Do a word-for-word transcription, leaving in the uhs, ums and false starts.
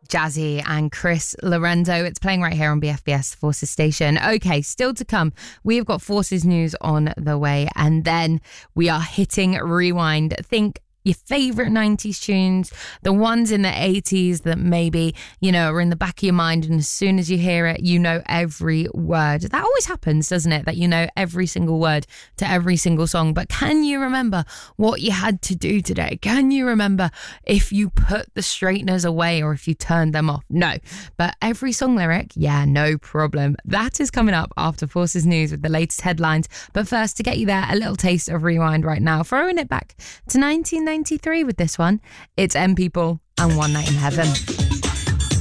Jazzy and Chris Lorenzo. It's playing right here on B F B S Forces Station. Okay, still to come, we've got Forces news on the way, and then we are hitting rewind. Think your favourite nineties tunes, the ones in the eighties that maybe, you know, are in the back of your mind, and as soon as you hear it, you know every word. That always happens, doesn't it? That you know every single word to every single song. But can you remember what you had to do today? Can you remember if you put the straighteners away or if you turned them off? No. But every song lyric, yeah, no problem. That is coming up after Forces News with the latest headlines. But first, to get you there, a little taste of Rewind right now, throwing it back to nineteen ninety-three with this one. It's M People and One Night in Heaven.